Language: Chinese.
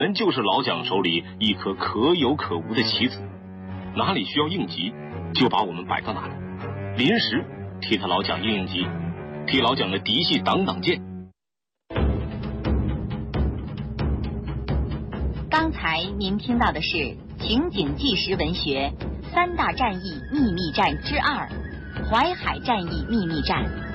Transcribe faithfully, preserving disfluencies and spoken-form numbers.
人就是老蒋手里一颗可有可无的棋子，哪里需要应急，就把我们摆到哪里，临时替他老蒋应应急，替老蒋的嫡系挡挡箭。 刚才您听到的是情景纪实文学《三大战役秘密战之二：淮海战役秘密战》。